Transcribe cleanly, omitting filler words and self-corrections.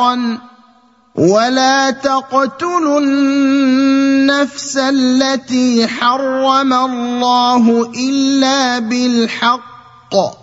ولا تقتلوا النفس التي حرم الله إلا بالحق